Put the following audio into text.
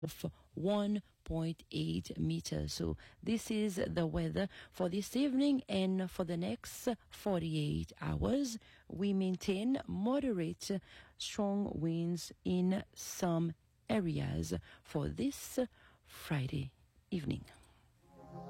of 1.8 meters. So this is the weather for this evening, and for the next 48 hours we maintain moderate strong winds in some areas for this Friday evening.